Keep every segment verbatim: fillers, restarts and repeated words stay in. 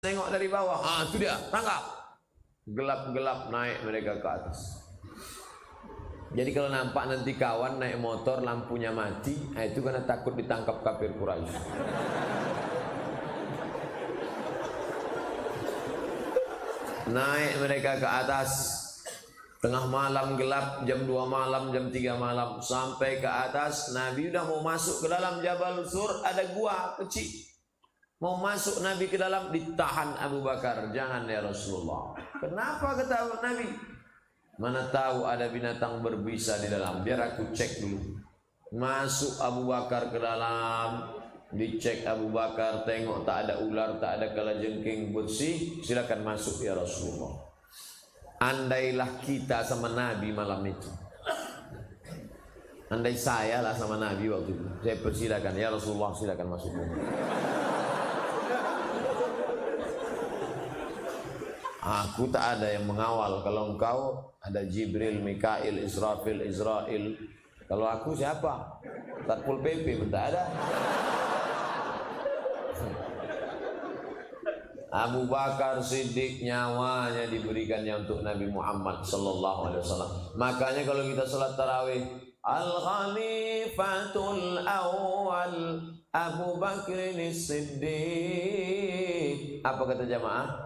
Tengok dari bawah, ah itu dia, tangkap. Gelap-gelap naik mereka ke atas. Jadi kalau nampak nanti kawan naik motor lampunya mati, nah itu karena takut ditangkap kafir Quraisy. Naik mereka ke atas, tengah malam gelap, jam dua malam, jam tiga malam, sampai ke atas. Nabi udah mau masuk ke dalam Jabal Sur, ada gua kecil. Mau masuk Nabi ke dalam, ditahan Abu Bakar. Jangan ya Rasulullah. Kenapa kata Nabi? Mana tahu ada binatang berbisa di dalam. Biar aku cek dulu. Masuk Abu Bakar ke dalam, dicek Abu Bakar, tengok tak ada ular, tak ada kalajengking bersih. Silakan masuk ya Rasulullah. Andailah kita sama Nabi malam itu. Andai saya lah sama Nabi waktu itu, saya persilakan ya Rasulullah, silakan masuk. Aku tak ada yang mengawal. Kalau engkau ada Jibril, Mikail, Israfil, Israel. Kalau aku siapa? Satpol P P pun tak ada. Abu Bakar Siddiq nyawanya diberikannya untuk Nabi Muhammad sallallahu alaihi wasallam. Makanya kalau kita salat tarawih, Al-Khalifatul Awwal Abu Bakr Siddiq. Apa kata jamaah?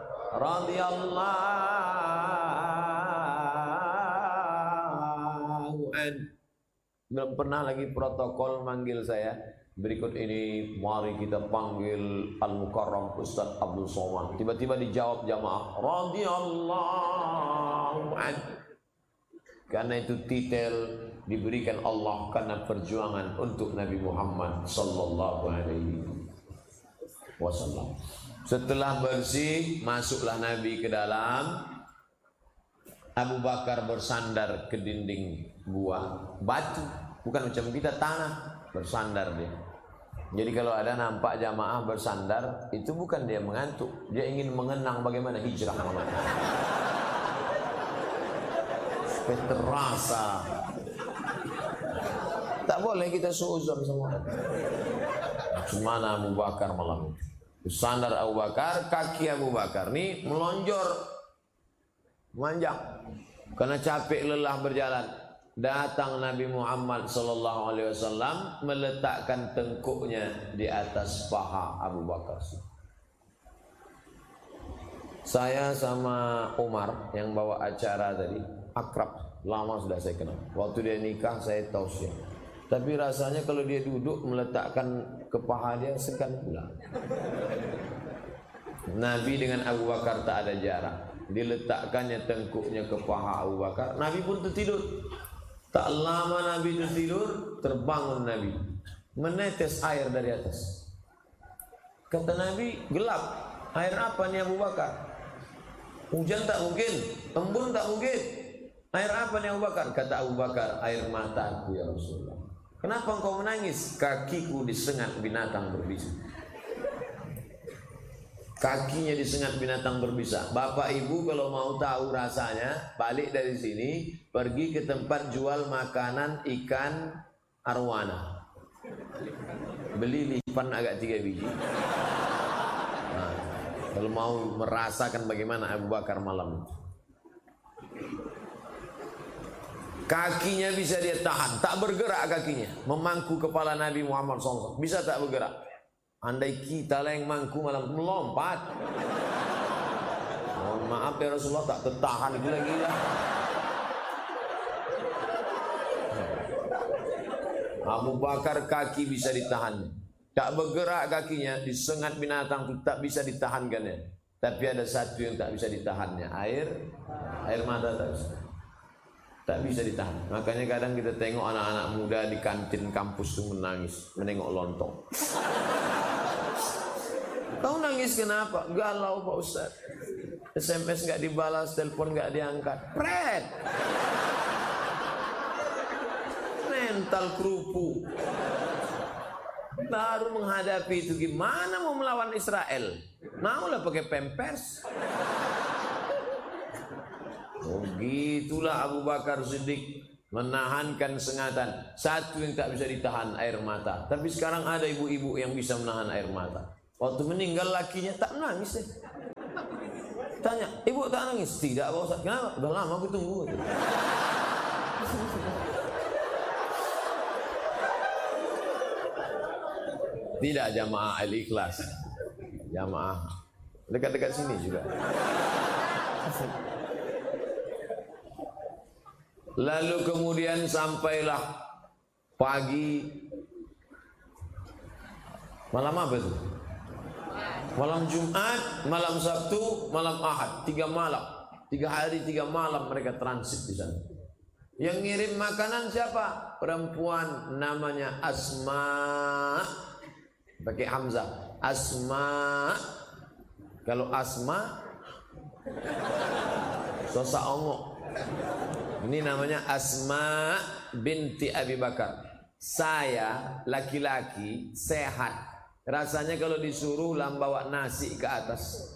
Radhiyallahu an. Belum pernah lagi protokol manggil saya. Berikut ini mari kita panggil Al-Mukarram Ustaz Abdul Somad. Tiba-tiba dijawab jamaah radhiyallahu an. Karena itu titel diberikan Allah karena perjuangan untuk Nabi Muhammad sallallahu alaihi wasallam. Setelah bersih, masuklah Nabi ke dalam. Abu Bakar bersandar ke dinding gua, batu, bukan macam kita tanah, bersandar dia. Jadi kalau ada nampak jamaah bersandar, itu bukan dia mengantuk, dia ingin mengenang bagaimana hijrah Muhammad. Supaya terasa. Tak boleh kita suuzon semua. Cumana Abu Bakar malam itu. Sandar Abu Bakar, kaki Abu Bakar ini melonjor, memanjang karena capek lelah berjalan. Datang Nabi Muhammad sallallahu alaihi wasallam meletakkan tengkuknya di atas paha Abu Bakar. Saya sama Umar yang bawa acara tadi akrab, lama sudah saya kenal. Waktu dia nikah saya tausiah. Tapi rasanya kalau dia duduk meletakkan ke paha dia segan pula. Nabi dengan Abu Bakar tak ada jarak. Diletakkannya tengkuknya ke paha Abu Bakar. Nabi pun tertidur. Tak lama Nabi tertidur, terbangun Nabi. Menetes air dari atas. Kata Nabi, gelap. Air apa nih Abu Bakar? Hujan tak mungkin, embun tak mungkin. Air apa nih Abu Bakar? Kata Abu Bakar, air mataku ya Rasulullah. Kenapa engkau menangis? Kakiku disengat binatang berbisa. Kakinya disengat binatang berbisa. Bapak ibu kalau mau tahu rasanya, balik dari sini, pergi ke tempat jual makanan ikan arwana. Beli lipan agak tiga biji. Nah, kalau mau merasakan bagaimana Abu Bakar malam itu. Kakinya bisa dia tahan, tak bergerak kakinya, memangku kepala Nabi Muhammad shallallahu alaihi wasallam, bisa tak bergerak. Andai kita lah yang mangku malam melompat. Mohon maaf ya Rasulullah, tak tertahan gila-gila. Abu Bakar kaki bisa ditahan, tak bergerak kakinya, disengat binatang itu tak bisa ditahankannya. Tapi ada satu yang tak bisa ditahannya, air, air mata tak bisa. Tak bisa ditahan. Makanya kadang kita tengok anak-anak muda di kantin kampus itu menangis, menengok lontong. Kau nangis kenapa? Galau Pak Ustaz. S M S nggak dibalas, telepon nggak diangkat. Pret. Mental kerupuk. Baru menghadapi itu gimana mau melawan Israel? Maulah pakai pampers. Oh gitulah Abu Bakar Siddiq menahankan sengatan. Satu yang tak bisa ditahan, air mata. Tapi sekarang ada ibu-ibu yang bisa menahan air mata. Waktu meninggal lakinya tak nangis deh. Tanya, ibu tak nangis? Tidak Pak Ustaz. Kenapa? Udah lama aku tunggu. Tidak jamaah Al-Ikhlas, jamaah dekat-dekat sini juga. Lalu kemudian sampailah pagi, malam apa itu? Malam Jumat, malam Sabtu, malam Ahad, tiga malam, tiga hari, tiga malam mereka transit di sana. Yang ngirim makanan siapa? Perempuan namanya Asma, pakai Hamzah. Asma. Kalau Asma, Sosa Ongo. Ini namanya Asma binti Abi Bakar. Saya laki-laki sehat. Rasanya kalau disuruh lam bawa nasi ke atas.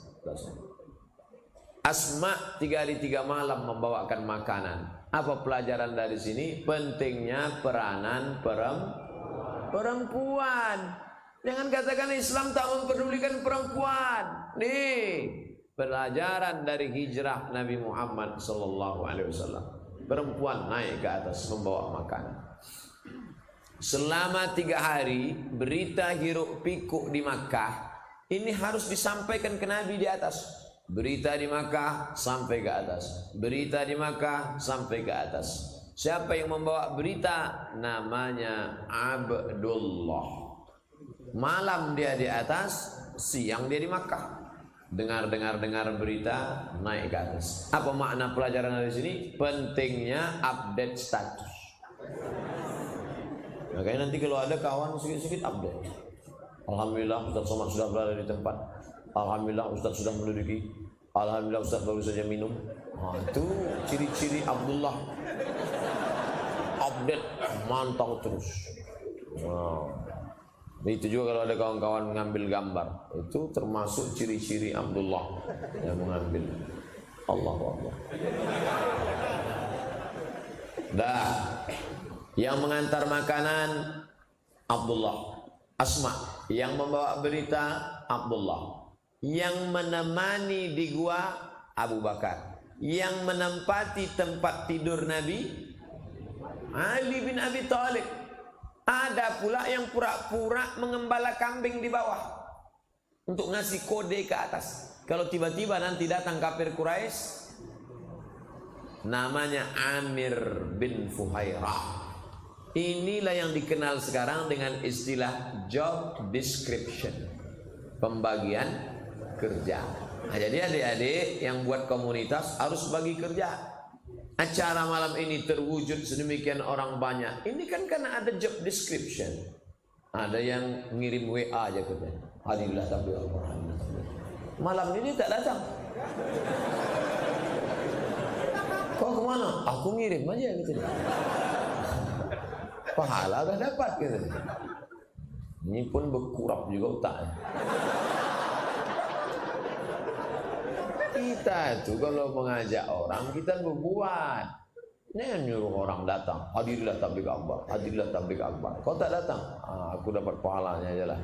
Asma tiga hari tiga malam membawakan makanan. Apa pelajaran dari sini? Pentingnya peranan perempuan. Jangan katakan Islam tak mempedulikan perempuan. Nih, pelajaran dari hijrah Nabi Muhammad sallallahu alaihi wasallam. Perempuan naik ke atas membawa makanan. Selama tiga hari berita hiruk pikuk di Makkah ini harus disampaikan ke Nabi di atas. Berita di Makkah sampai ke atas. Berita di Makkah sampai ke atas. Siapa yang membawa berita? Namanya Abdullah. Malam dia di atas, siang dia di Makkah. Dengar-dengar-dengar berita, naik ke atas. Apa makna pelajaran dari sini? Pentingnya update status. Makanya nanti kalau ada kawan sedikit-sedikit update. Alhamdulillah Ustaz Somad sudah berada di tempat. Alhamdulillah Ustaz sudah menduduki. Alhamdulillah Ustaz baru saja minum. Nah, itu ciri-ciri Abdullah. Update, mantau terus. Wow. Itu juga kalau ada kawan-kawan mengambil gambar, itu termasuk ciri-ciri Abdullah yang mengambil. Allahu Akbar. Dah, yang mengantar makanan Abdullah. Asma yang membawa berita Abdullah. Yang menemani di gua Abu Bakar. Yang menempati tempat tidur Nabi Ali bin Abi Thalib. Ada pula yang pura-pura mengembala kambing di bawah untuk ngasih kode ke atas. Kalau tiba-tiba nanti datang kafir Quraisy, namanya Amir bin Fuhairah. Inilah yang dikenal sekarang dengan istilah job description, pembagian kerja. Nah, jadi adik-adik yang buat komunitas harus bagi kerja. Acara malam ini terwujud sedemikian orang banyak. Ini kan karena ada job description. Ada yang ngirim W A aja katanya. Alhamdulillah tabligh Al-Quran. Malam ini tak datang. Kau kemana? Aku ngirim aja gitu. Pahala dah dapat gitu. Ini pun berkurap juga otaknya. Kita itu kalau mengajak orang kita berbuat. Jangan nyuruh orang datang. Hadirlah tabligh akbar, hadirlah tabligh akbar. Kau tak datang, ah, aku dapat pahalanya aja lah.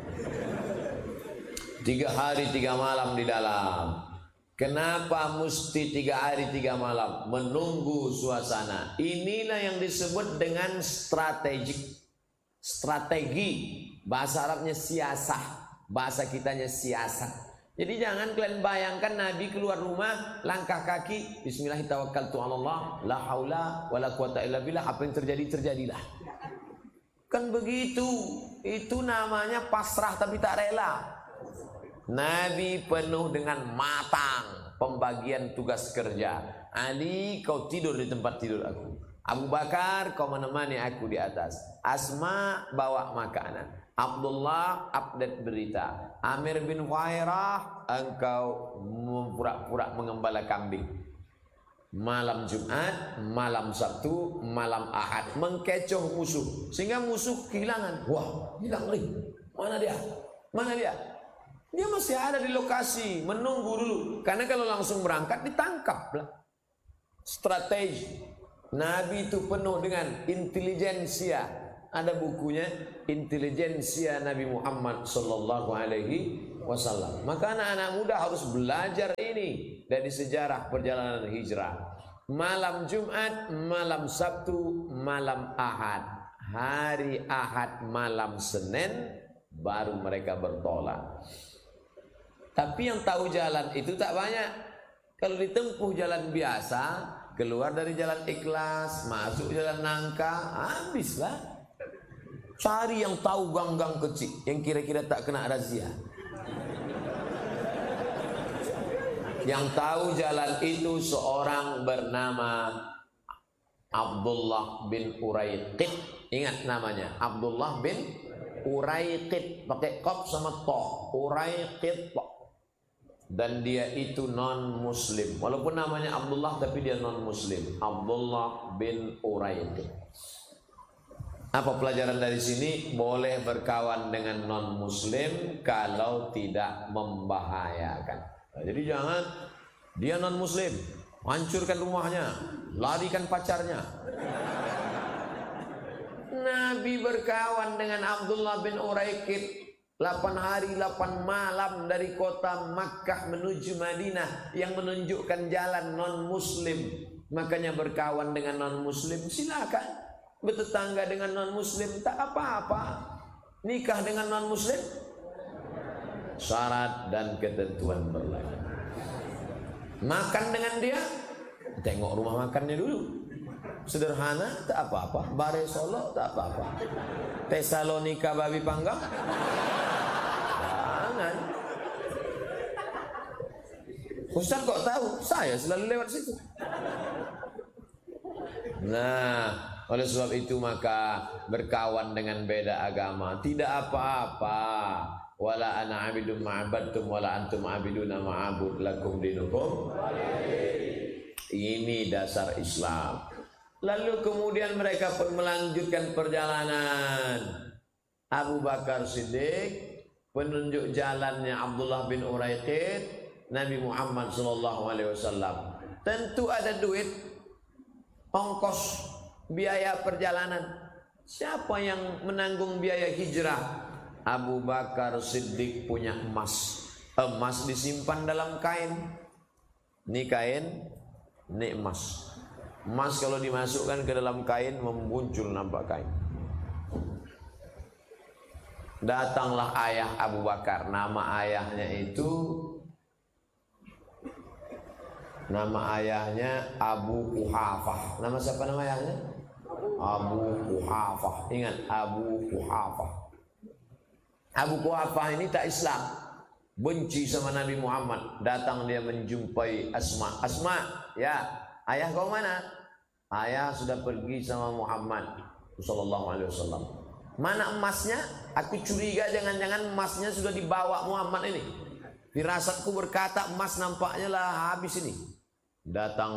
Tiga hari tiga malam di dalam. Kenapa mesti tiga hari tiga malam? Menunggu suasana. Inilah yang disebut dengan strategik. Strategi. Bahasa Arabnya siasah. Bahasa kitanya siasat. Jadi jangan kalian bayangkan Nabi keluar rumah, langkah kaki, bismillahirrahmanirrahim, la haula wala quwata illa billah, apa yang terjadi terjadilah. Kan begitu. Itu namanya pasrah tapi tak rela. Nabi penuh dengan matang pembagian tugas kerja. Ali, kau tidur di tempat tidur aku. Abu Bakar, kau menemani aku di atas. Asma, bawa makanan. Abdullah, update berita. Amir bin Fuhairah, engkau pura-pura mengembala kambing. Malam Jumat, malam Sabtu, malam Ahad, mengkecoh musuh sehingga musuh kehilangan. Wah, hilang lagi. Mana dia? Mana dia? Dia masih ada di lokasi, menunggu dulu. Karena kalau langsung berangkat ditangkap lah. Strategi. Nabi itu penuh dengan intelijensia. Ada bukunya Intelijensia Nabi Muhammad sallallahu alaihi wasallam. Maka anak-anak muda harus belajar ini dari sejarah perjalanan hijrah. Malam Jumat, malam Sabtu, malam Ahad. Hari Ahad, malam Senin, baru mereka bertolak. Tapi yang tahu jalan itu tak banyak. Kalau ditempuh jalan biasa, keluar dari jalan ikhlas, masuk jalan nangka, habislah. Cari yang tahu gang-gang kecil, yang kira-kira tak kena razia. Yang tahu jalan itu seorang bernama Abdullah bin Uraiqid. Ingat namanya, Abdullah bin Uraiqid, pakai qaf sama ta. Uraiqid. Dan dia itu non muslim. Walaupun namanya Abdullah tapi dia non muslim. Abdullah bin Uraiqid. Apa pelajaran dari sini? Boleh berkawan dengan non muslim kalau tidak membahayakan. Nah, jadi jangan dia non muslim, hancurkan rumahnya, larikan pacarnya. Nabi berkawan dengan Abdullah bin Uraiqid delapan hari delapan malam dari kota Makkah menuju Madinah, yang menunjukkan jalan non muslim. Makanya berkawan dengan non muslim silakan. Bertetangga dengan non muslim tak apa-apa. Nikah dengan non muslim syarat dan ketentuan berlaku. Makan dengan dia, tengok rumah makannya dulu. Sederhana tak apa-apa. Bare Solo tak apa-apa. Tesalonika babi panggang jangan. Ustaz kok tahu? Saya selalu lewat situ. Nah, oleh sebab itu maka berkawan dengan beda agama tidak apa-apa. Wala ana abidun ma'abadtum wala antum abiduna ma'abud lakum dinukum. Ini dasar Islam. Lalu kemudian mereka pun melanjutkan perjalanan. Abu Bakar Siddiq, penunjuk jalannya Abdullah bin Uraiqid, Nabi Muhammad sallallahu alaihi wasallam. Tentu ada duit, ongkos, biaya perjalanan. Siapa yang menanggung biaya hijrah? Abu Bakar Siddiq punya emas. Emas disimpan dalam kain. Ini kain, ini emas. Emas kalau dimasukkan ke dalam kain memuncul nampak kain. Datanglah ayah Abu Bakar. Nama ayahnya itu Nama ayahnya Abu Quhafah. Nama siapa nama ayahnya? Abu Quhafah. Ingat, Abu Quhafah. Abu Quhafah ini tak Islam, benci sama Nabi Muhammad. Datang dia menjumpai Asma. Asma, ya, ayah kau mana? Ayah sudah pergi sama Muhammad sallallahu alaihi wasallam. Mana emasnya? Aku curiga jangan-jangan emasnya sudah dibawa Muhammad ini. Firasatku berkata emas nampaknya lah habis ini. Datang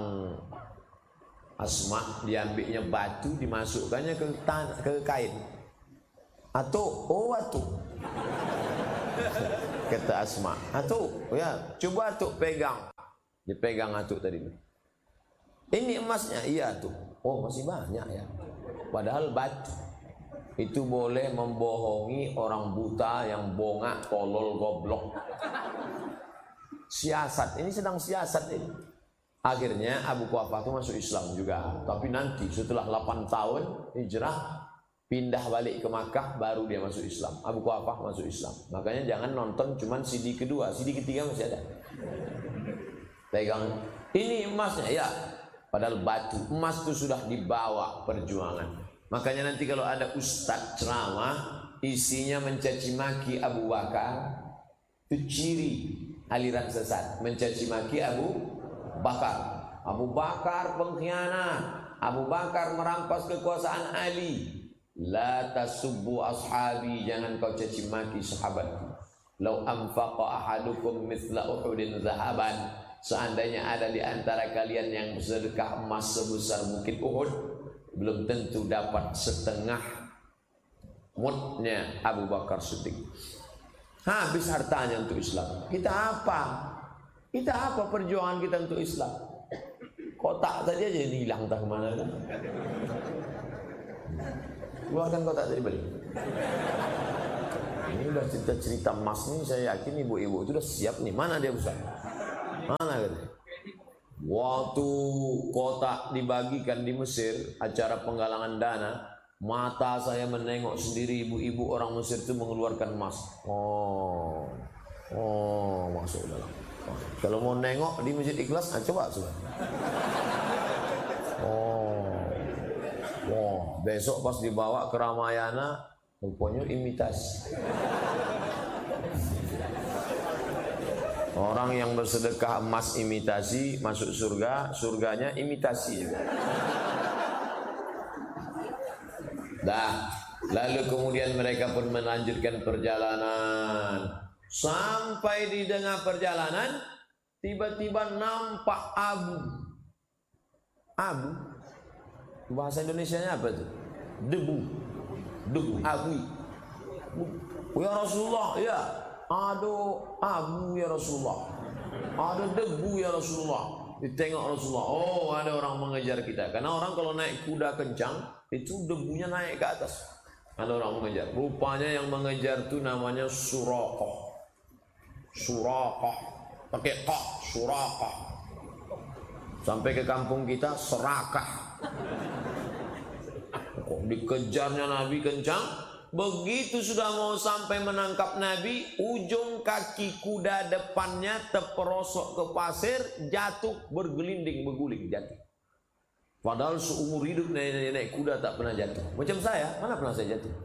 Asma, diambilnya batu, dimasukkannya ke tanah, ke kain. Atau, oh atu, kata Asma. Atu, ya, coba atu pegang. Dipegang atu tadi. Ini emasnya, iya atu. Oh masih banyak ya. Padahal batu. Itu boleh membohongi orang buta yang bongak, tolol, goblok. Siasat, ini sedang siasat ini. Akhirnya Abu Quhafah itu masuk Islam juga. Tapi nanti setelah delapan tahun hijrah, pindah balik ke Makkah, baru dia masuk Islam. Abu Quhafah masuk Islam. Makanya jangan nonton cuman C D kedua, C D ketiga masih ada. Pegang, ini emasnya, ya. Padahal batu, emas itu sudah dibawa perjuangan. Makanya nanti kalau ada ustadz ceramah, isinya mencaci maki Abu Bakar, itu ciri aliran sesat. Mencaci maki Abu Bakar. Abu Bakar pengkhianat. Abu Bakar merampas kekuasaan Ali. La tasubbu ashabi, jangan kau caci maki sahabat. Lau anfaqa ahadukum mithla Uhudin zahaban, seandainya ada di antara kalian yang bersedekah emas sebesar bukit Uhud, belum tentu dapat setengah mudnya Abu Bakar Siddiq. Habis hartanya untuk Islam. Kita apa? Kita apa perjuangan kita untuk Islam? Kotak tadi aja hilang tak kemana kan? Keluarkan kotak tadi balik. Ini udah cerita-cerita emas nih, saya yakin ibu-ibu itu udah siap nih. Mana dia Ustaz? Mana gitu? Waktu kotak dibagikan di Mesir, acara penggalangan dana, mata saya menengok sendiri ibu-ibu orang Mesir itu mengeluarkan emas. Oh, oh masuk dalam. Oh. Kalau mau nengok di Masjid Ikhlas, nah, coba coba. Oh, oh, besok pas dibawa ke Ramayana, rupanya imitasi. Orang yang bersedekah emas imitasi masuk surga, surganya imitasi juga. Dah, lalu kemudian mereka pun melanjutkan perjalanan. Sampai di tengah perjalanan, tiba-tiba nampak abu. Abu, bahasa Indonesianya apa tuh? Debu, debu, abu. Ya Rasulullah, ya. Aduh, abu ya Rasulullah. Ada debu ya Rasulullah. Ditengok Rasulullah, oh ada orang mengejar kita. Karena orang kalau naik kuda kencang, itu debunya naik ke atas. Ada orang mengejar. Rupanya yang mengejar itu namanya Suraqah. Suraqah, pakai kah, Suraqah. Sampai ke kampung kita serakah. Kok dikejarnya Nabi kencang? Begitu sudah mau sampai menangkap Nabi, ujung kaki kuda depannya terperosok ke pasir, jatuh bergelinding berguling jatuh. Padahal seumur hidup nenek-nenek kuda tak pernah jatuh. Macam saya, mana pernah saya jatuh?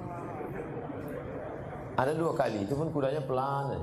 Ada dua kali, itu pun kudanya pelan.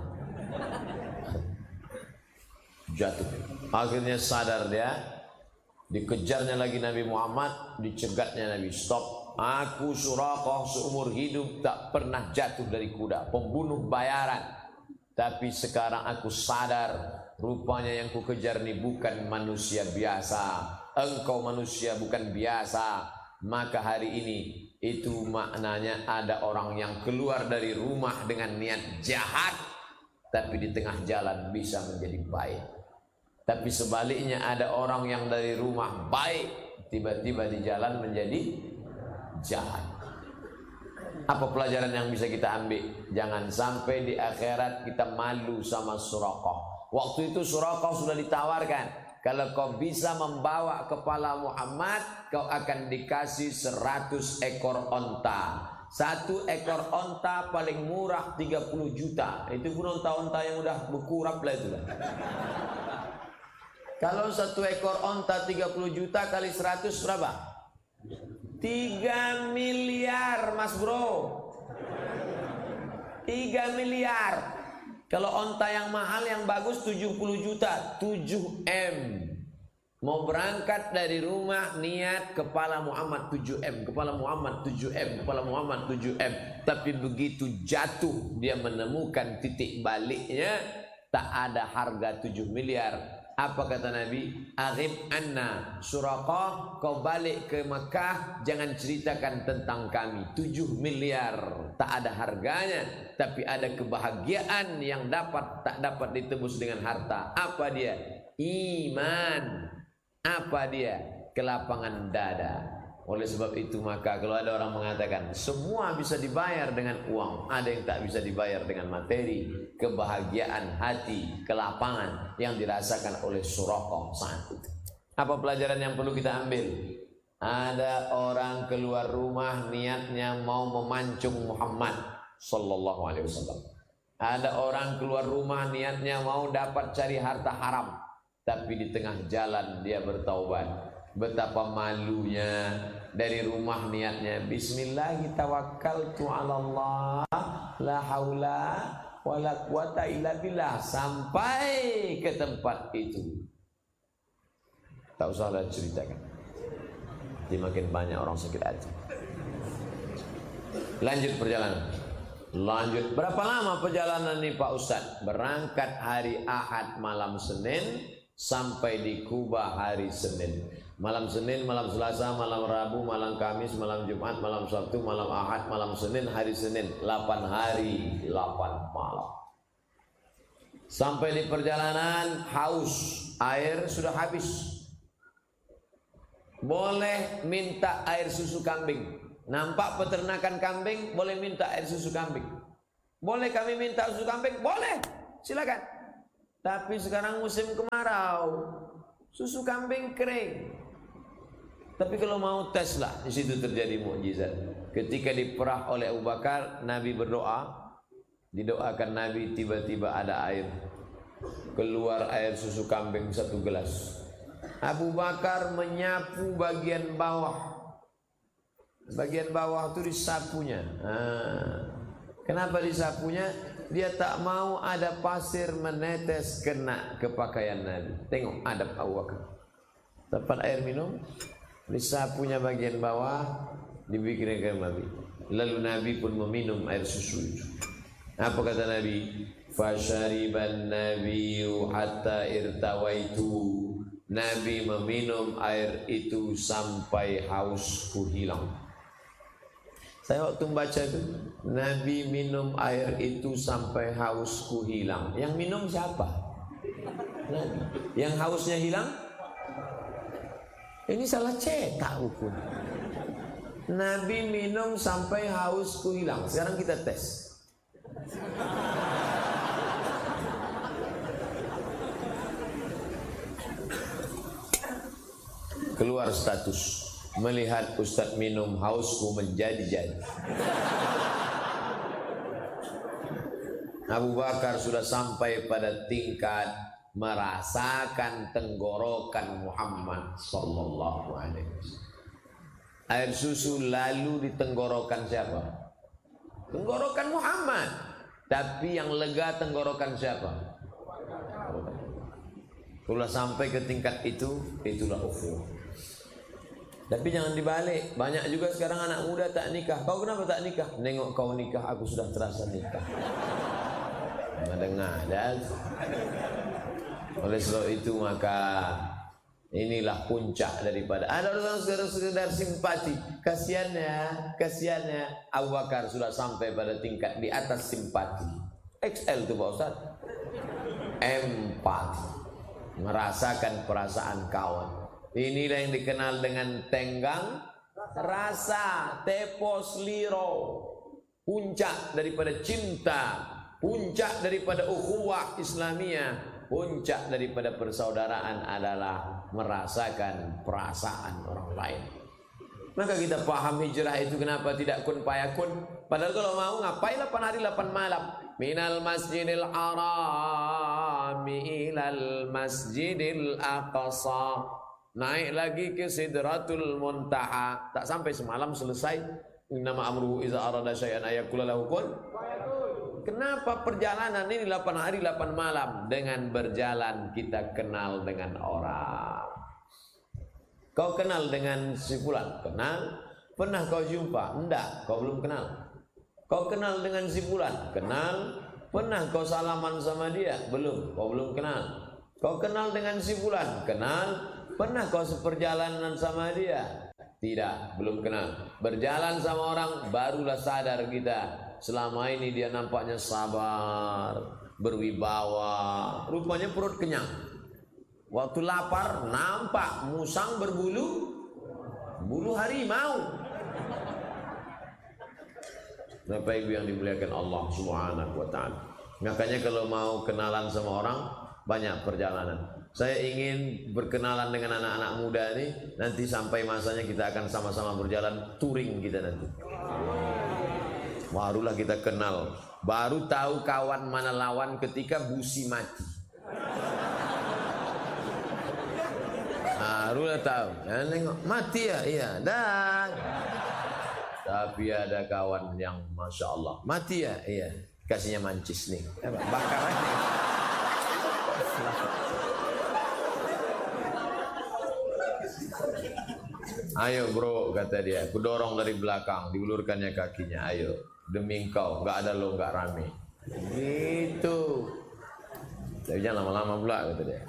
Jatuh. Akhirnya sadar dia, dikejarnya lagi Nabi Muhammad, dicegatnya Nabi, stop. Aku Suraqah seumur hidup tak pernah jatuh dari kuda, pembunuh bayaran. Tapi sekarang aku sadar, rupanya yang ku kejar ini bukan manusia biasa. Engkau manusia bukan biasa. Maka hari ini itu maknanya ada orang yang keluar dari rumah dengan niat jahat, tapi di tengah jalan bisa menjadi baik. Tapi sebaliknya ada orang yang dari rumah baik, tiba-tiba di jalan menjadi jahat. Apa pelajaran yang bisa kita ambil? Jangan sampai di akhirat kita malu sama Suraqah. Waktu itu Suraqah sudah ditawarkan, kalau kau bisa membawa kepala Muhammad, kau akan dikasih seratus ekor onta. Satu ekor onta paling murah tiga puluh juta. Itu pun onta-onta yang udah berkurap lah itu lah. Kalau satu ekor onta tiga puluh juta kali seratus berapa? tiga miliar mas bro. tiga miliar. Kalau onta yang mahal yang bagus tujuh puluh juta, tujuh M. Mau berangkat dari rumah niat kepala Muhammad tujuh M, kepala Muhammad tujuh M, kepala Muhammad tujuh M. Tapi begitu jatuh dia menemukan titik baliknya, tak ada harga tujuh miliar. Apa kata Nabi? Aghib anna Suraqah, kau balik ke Mekah, jangan ceritakan tentang kami. Tujuh miliar tak ada harganya, tapi ada kebahagiaan yang dapat tak dapat ditebus dengan harta. Apa dia? Iman. Apa dia? Kelapangan dada. Oleh sebab itu maka kalau ada orang mengatakan semua bisa dibayar dengan uang, ada yang tak bisa dibayar dengan materi. Kebahagiaan hati, kelapangan yang dirasakan oleh Suraqah saat itu. Apa pelajaran yang perlu kita ambil? Ada orang keluar rumah niatnya mau memancung Muhammad sallallahu alaihi wasallam. Ada orang keluar rumah niatnya mau dapat cari harta haram, tapi di tengah jalan dia bertaubat. Betapa malunya, dari rumah niatnya bismillah tawakkaltu ala Allah la haula wala quwata illa billah, sampai ke tempat itu tak usah lah ceritakan, jadi makin banyak orang sakit hati. Lanjut perjalanan. Lanjut. Berapa lama perjalanan ini Pak Ustadz? Berangkat hari Ahad malam Senin sampai di Kuba hari Senin. Malam Senin, malam Selasa, malam Rabu, malam Kamis, malam Jumat, malam Sabtu, malam Ahad, malam Senin, hari Senin. delapan hari, delapan malam. Sampai di perjalanan haus, air sudah habis. Boleh minta air susu kambing. Nampak peternakan kambing, boleh minta air susu kambing. Boleh kami minta susu kambing? Boleh, silakan. Tapi sekarang musim kemarau, susu kambing kering. Tapi kalau mau tes lah, di situ terjadi mukjizat. Ketika diperah oleh Abu Bakar, Nabi berdoa, didoakan Nabi, tiba-tiba ada air. Keluar air susu kambing satu gelas. Abu Bakar menyapu bagian bawah. Bagian bawah itu disapunya. Nah, kenapa disapunya? Dia tak mau ada pasir menetes kena ke pakaian Nabi. Tengok adab Abu Bakar. Dapat air minum, disapunya bagian bawah, dibikinkan Nabi. Lalu Nabi pun meminum air susu itu. Apa kata Nabi? Fasyariban nabiyyu hatta irtawaitu. Nabi meminum air itu sampai hausku hilang. Saya waktu membaca itu, Nabi minum air itu sampai hausku hilang. Yang minum siapa? Nabi. Yang hausnya hilang? Ini salah cetak ukur. Nabi minum sampai hausku hilang. Sekarang kita tes. Keluar status, melihat Ustadz minum hausku menjadi-jadi. Abu Bakar sudah sampai pada tingkat merasakan tenggorokan Muhammad sallallahu alaihi wasallam. Air susu lalu di tenggorokan siapa? Tenggorokan Muhammad. Tapi yang lega tenggorokan siapa? Kalau sampai ke tingkat itu, itulah ukhuwah. Tapi jangan dibalik. Banyak juga sekarang anak muda tak nikah. Kau kenapa tak nikah? Nengok kau nikah, aku sudah terasa nikah. Mendengar dan oleh sebab itu maka inilah puncak daripada ada orang sekedar simpati. Kasiannya, kasiannya Abu Bakar sudah sampai pada tingkat di atas simpati. X L itu Pak Ustaz. Empati. Merasakan perasaan kawan. Inilah yang dikenal dengan tenggang rasa, tepos liro. Puncak daripada cinta, puncak daripada ukhuwah Islamiyah, puncak daripada persaudaraan adalah merasakan perasaan orang lain. Maka kita paham hijrah itu kenapa tidak kun payakun. Padahal kalau mau ngapain delapan hari delapan malam. Minal masjidil harami ilal masjidil aqsa. Naik lagi ke Sidratul Muntaha. Tak sampai semalam selesai. Innama amruhu iza arada syai'an ayakula lahu kun. Kenapa perjalanan ini delapan hari delapan malam? Dengan berjalan kita kenal dengan orang. Kau kenal dengan si fulan? Kenal. Pernah kau jumpa? Enggak, kau belum kenal. Kau kenal dengan si fulan? Kenal. Pernah kau salaman sama dia? Belum, kau belum kenal. Kau kenal dengan si fulan? Kenal. Pernah kau seperjalanan sama dia? Tidak, belum kenal. Berjalan sama orang, barulah sadar kita. Selama ini dia nampaknya sabar, berwibawa. Rupanya perut kenyang. Waktu lapar, nampak musang berbulu, bulu harimau. Bapak Ibu yang dimuliakan Allah Subhanahu wa Ta'ala. Makanya kalau mau kenalan sama orang, banyak perjalanan. Saya ingin berkenalan dengan anak-anak muda ini. Nanti sampai masanya kita akan sama-sama berjalan touring kita nanti. Barulah kita kenal. Baru tahu kawan mana lawan ketika busi mati. Barulah tahu. Ya, nengok mati ya, iya. Dan tapi ada kawan yang masya Allah mati ya, iya. Kasihnya mancis nih. Bakar aja. Ayo bro, kata dia, aku dorong dari belakang, diulurkannya kakinya. Ayo, demi engkau, nggak ada lo, nggak rame. Gitu. Tapi jangan lama-lama pula, kata dia.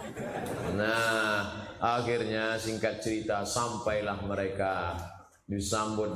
Nah, akhirnya singkat cerita, sampailah mereka disambut